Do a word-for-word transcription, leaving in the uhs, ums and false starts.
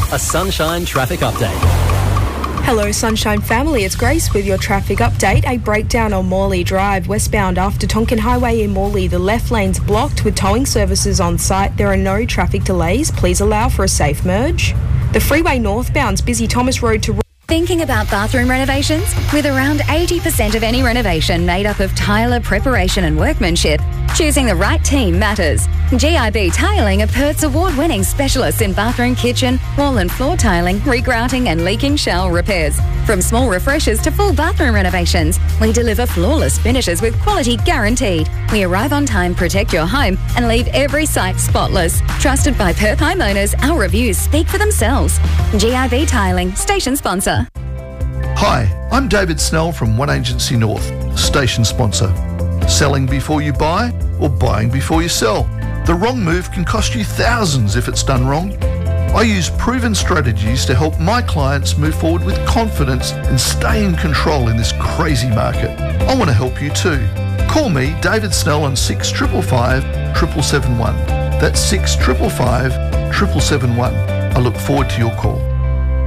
a Sunshine traffic update. Hello Sunshine family, it's Grace with your traffic update. A breakdown on Morley Drive westbound after Tonkin Highway in Morley. The left lane's blocked with towing services on site. There are no traffic delays. Please allow for a safe merge. The freeway northbound's busy Thomas Road to... Thinking about bathroom renovations? With around eighty percent of any renovation made up of tiler preparation and workmanship, choosing the right team matters. G I B Tiling are Perth's award-winning specialists in bathroom, kitchen, wall and floor tiling, regrouting and leaking shower repairs. From small refreshers to full bathroom renovations, we deliver flawless finishes with quality guaranteed. We arrive on time, protect your home and leave every site spotless. Trusted by Perth homeowners, our reviews speak for themselves. G I B Tiling, station sponsor. Hi, I'm David Snell from One Agency North, station sponsor. Selling before you buy or buying before you sell? The wrong move can cost you thousands if it's done wrong. I use proven strategies to help my clients move forward with confidence and stay in control in this crazy market. I want to help you too. Call me, David Snell, on six five five, seven seven seven one. That's six five five, seven seven seven one. I look forward to your call.